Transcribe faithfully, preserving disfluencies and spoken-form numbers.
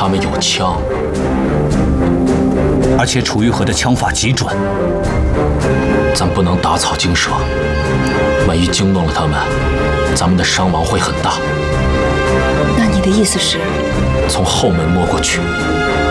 他们有枪， 而且楚玉和的枪法极准， 咱不能打草惊蛇。万一惊动了他们，咱们的伤亡会很大。 那你的意思是， 从后门摸过去，